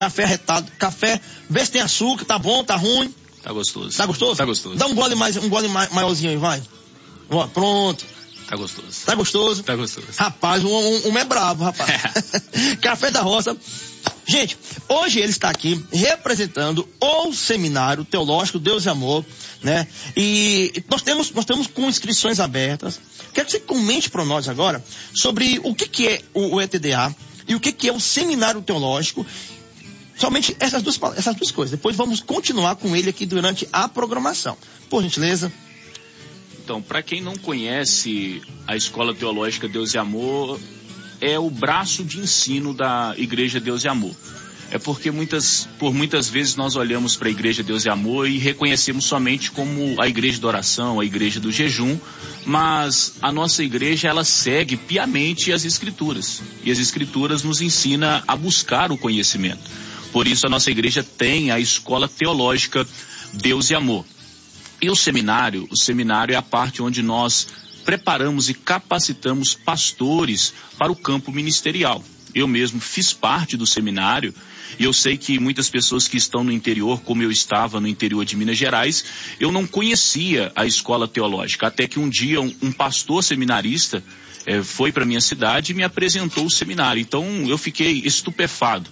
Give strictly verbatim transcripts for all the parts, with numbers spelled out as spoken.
café retado, café, vê se tem açúcar, tá bom, tá ruim. Tá gostoso. Tá gostoso? Tá gostoso. Dá um gole mais, um gole mai, maiorzinho aí, vai. Ó, pronto. Tá gostoso. Tá gostoso? Tá gostoso. Rapaz, um, um, um é brabo, rapaz. Café da Roça. Gente, hoje ele está aqui representando o Seminário Teológico Deus e Amor, né? E nós temos, nós temos com inscrições abertas. Quero que você comente para nós agora sobre o que, que é o, o E T D A e o que, que é o Seminário Teológico. Somente essas duas, essas duas coisas. Depois vamos continuar com ele aqui durante a programação. Por gentileza. Então, para quem não conhece a Escola Teológica Deus e Amor, é o braço de ensino da Igreja Deus e Amor. É porque muitas, por muitas vezes nós olhamos para a Igreja Deus e Amor e reconhecemos somente como a Igreja da Oração, a Igreja do Jejum, mas a nossa igreja, ela segue piamente as Escrituras. E as Escrituras nos ensinam a buscar o conhecimento. Por isso a nossa igreja tem a Escola Teológica Deus e Amor. E o seminário, o seminário é a parte onde nós preparamos e capacitamos pastores para o campo ministerial. Eu mesmo fiz parte do seminário e eu sei que muitas pessoas que estão no interior, como eu estava no interior de Minas Gerais, eu não conhecia a escola teológica, até que um dia um, um pastor seminarista eh, foi para minha cidade e me apresentou o seminário. Então eu fiquei estupefado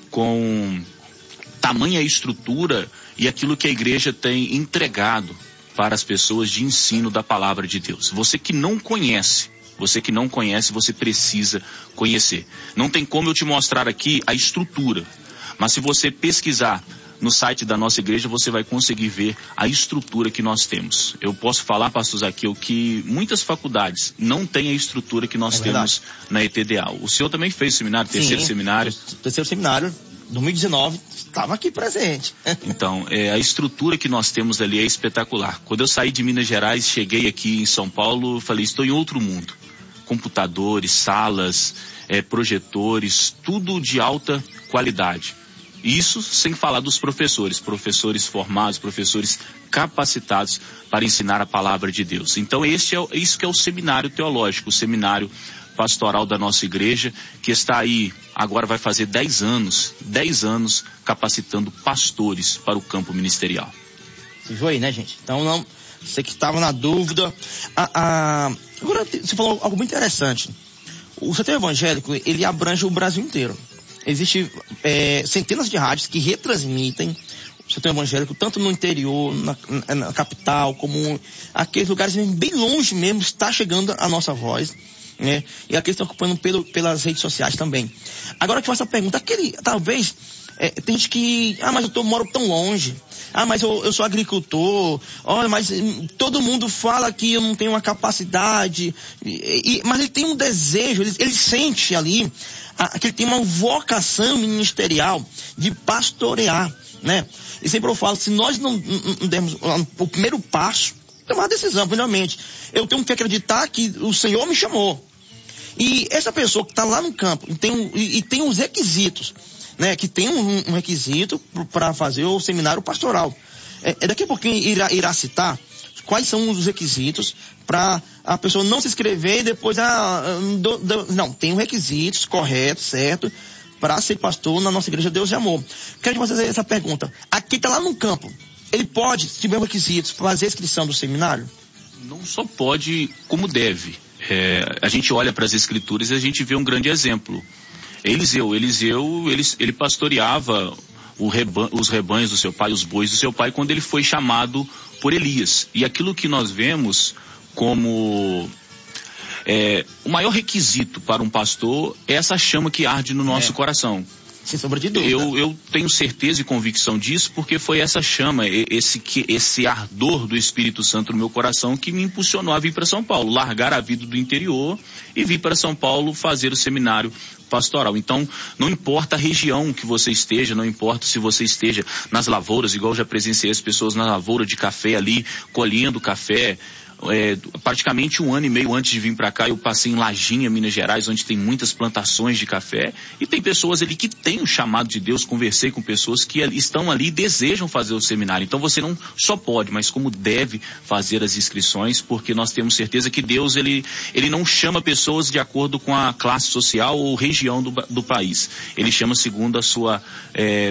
com tamanha estrutura e aquilo que a igreja tem entregado para as pessoas de ensino da palavra de Deus. Você que não conhece, você que não conhece, você precisa conhecer. Não tem como eu te mostrar aqui a estrutura, mas se você pesquisar no site da nossa igreja, você vai conseguir ver a estrutura que nós temos. Eu posso falar, pastor Zaqueu, que muitas faculdades não têm a estrutura que nós é temos na E T D A. O senhor também fez seminário, terceiro Sim, seminário? Terceiro seminário, dois mil e dezenove, estava aqui presente. Então, é, a estrutura que nós temos ali é espetacular. Quando eu saí de Minas Gerais, cheguei aqui em São Paulo, falei, estou em outro mundo. Computadores, salas, é, projetores, tudo de alta qualidade. Isso sem falar dos professores, professores formados, professores capacitados para ensinar a palavra de Deus. Então, esse é, isso que é o seminário teológico, o seminário pastoral da nossa igreja, que está aí, agora vai fazer dez anos, dez anos capacitando pastores para o campo ministerial. Você viu aí, né, gente? Então, não, você que estava na dúvida. A, a, agora, você falou algo muito interessante. O setor evangélico, ele abrange o Brasil inteiro. Existem é, centenas de rádios que retransmitem o setor evangélico, tanto no interior, na, na, na capital, como aqueles lugares bem longe mesmo, está chegando a nossa voz, né? E aqueles estão acompanhando pelo, pelas redes sociais também. Agora eu te faço a pergunta, aquele, talvez, é, tem gente que, ah, mas eu tô, moro tão longe, ah, mas eu, eu sou agricultor, olha, mas hum, todo mundo fala que eu não tenho uma capacidade, e, e, mas ele tem um desejo, ele, ele sente ali, a, que ele tem uma vocação ministerial de pastorear, né? E sempre eu falo, se nós não, não, não dermos o primeiro passo, tomar uma decisão, primeiramente, eu tenho que acreditar que o Senhor me chamou. E essa pessoa que está lá no campo e tem, um, e, e tem os requisitos, né? Que tem um, um requisito para fazer o seminário pastoral. É, é daqui a pouquinho irá, irá citar quais são os requisitos para a pessoa não se inscrever e depois, ah, do, do, não, tem requisitos corretos, certo, para ser pastor na nossa igreja Deus e Amor. Quero que você faça essa pergunta. Aqui está lá no campo, ele pode, se tiver requisitos, fazer a inscrição do seminário? Não só pode, como deve. É, a gente olha para as escrituras e a gente vê um grande exemplo. Eliseu, Eliseu, ele, ele pastoreava o reban, os rebanhos do seu pai, os bois do seu pai, quando ele foi chamado por Elias. E aquilo que nós vemos como é, o maior requisito para um pastor é essa chama que arde no nosso é. coração. Sem sombra de dúvida. Eu, eu tenho certeza e convicção disso, porque foi essa chama, esse, esse ardor do Espírito Santo no meu coração que me impulsionou a vir para São Paulo, largar a vida do interior e vir para São Paulo fazer o seminário pastoral. Então, não importa a região que você esteja, não importa se você esteja nas lavouras, igual eu já presenciei as pessoas na lavoura de café ali, colhendo café, É, praticamente um ano e meio antes de vir para cá, eu passei em Lajinha, Minas Gerais, onde tem muitas plantações de café, e tem pessoas ali que têm o chamado de Deus. Conversei com pessoas que ali, estão ali e desejam fazer o seminário. Então você não só pode, mas como deve fazer as inscrições, porque nós temos certeza que Deus, ele, ele não chama pessoas de acordo com a classe social ou região do, do país. Ele chama segundo a sua é,